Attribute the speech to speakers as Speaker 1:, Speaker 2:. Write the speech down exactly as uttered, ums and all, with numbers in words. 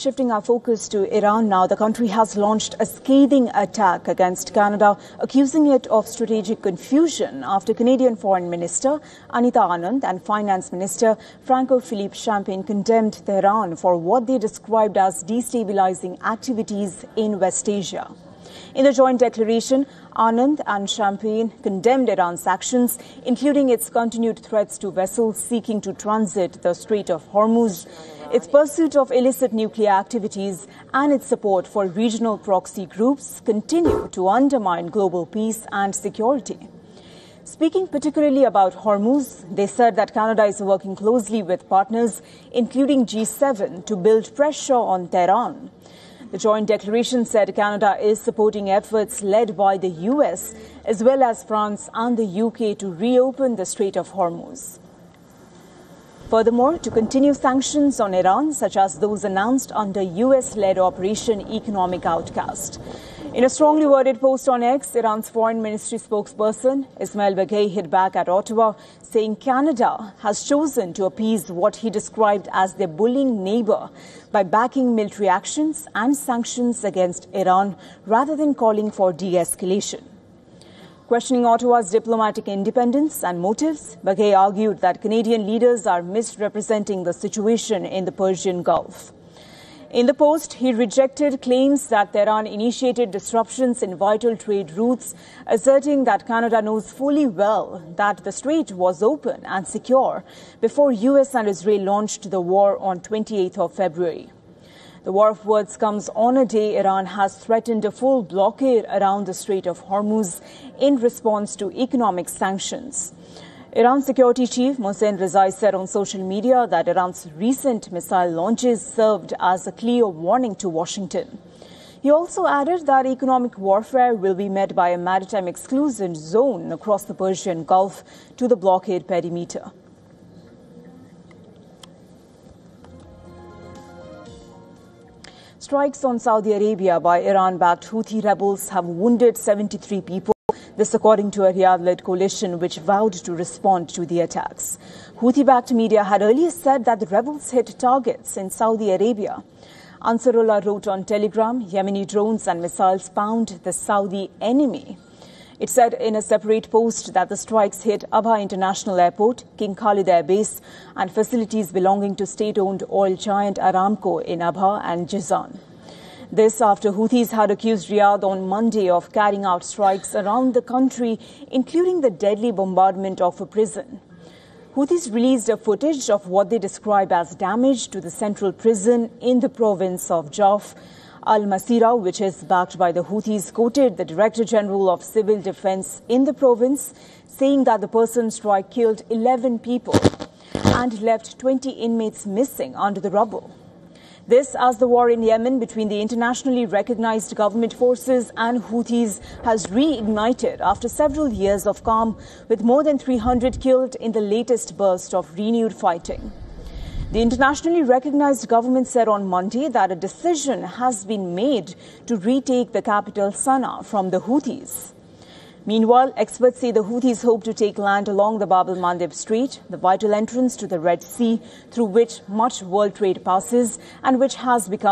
Speaker 1: Shifting our focus to Iran now, the country has launched a scathing attack against Canada, accusing it of strategic confusion after Canadian Foreign Minister Anita Anand and Finance Minister Francois-Philippe Champagne condemned Tehran for what they described as destabilizing activities in West Asia. In the joint declaration, Anand and Champagne condemned Iran's actions, including its continued threats to vessels seeking to transit the Strait of Hormuz, its pursuit of illicit nuclear activities, and its support for regional proxy groups continue to undermine global peace and security. Speaking particularly about Hormuz, they said that Canada is working closely with partners, including G seven, to build pressure on Tehran. The joint declaration said Canada is supporting efforts led by the U S as well as France and the U K to reopen the Strait of Hormuz. Furthermore, to continue sanctions on Iran, such as those announced under U S-led Operation Economic Outcast. In a strongly worded post on X, Iran's foreign ministry spokesperson Ismail Baghei hit back at Ottawa, saying Canada has chosen to appease what he described as their bullying neighbor by backing military actions and sanctions against Iran rather than calling for de-escalation. Questioning Ottawa's diplomatic independence and motives, Baghei argued that Canadian leaders are misrepresenting the situation in the Persian Gulf. In the post, he rejected claims that Tehran initiated disruptions in vital trade routes, asserting that Canada knows fully well that the strait was open and secure before U S and Israel launched the war on twenty-eighth of February. The war of words comes on a day Iran has threatened a full blockade around the Strait of Hormuz in response to economic sanctions. Iran's security chief Mohsen Rezai said on social media that Iran's recent missile launches served as a clear warning to Washington. He also added that economic warfare will be met by a maritime exclusion zone across the Persian Gulf to the blockade perimeter. Strikes on Saudi Arabia by Iran-backed Houthi rebels have wounded seventy-three people. This according to a Riyadh-led coalition which vowed to respond to the attacks. Houthi-backed media had earlier said that the rebels hit targets in Saudi Arabia. Ansarullah wrote on Telegram, Yemeni drones and missiles found the Saudi enemy. It said in a separate post that the strikes hit Abha International Airport, King Khalid Air Base, and facilities belonging to state-owned oil giant Aramco in Abha and Jizan. This after Houthis had accused Riyadh on Monday of carrying out strikes around the country, including the deadly bombardment of a prison. Houthis released a footage of what they describe as damage to the central prison in the province of Jawf. Al-Masira, which is backed by the Houthis, quoted the Director General of Civil Defense in the province, saying that the person's strike killed eleven people and left twenty inmates missing under the rubble. This as the war in Yemen between the internationally recognized government forces and Houthis has reignited after several years of calm, with more than three hundred killed in the latest burst of renewed fighting. The internationally recognized government said on Monday that a decision has been made to retake the capital Sana'a from the Houthis. Meanwhile, experts say the Houthis hope to take land along the Bab el-Mandeb Strait, the vital entrance to the Red Sea, through which much world trade passes and which has become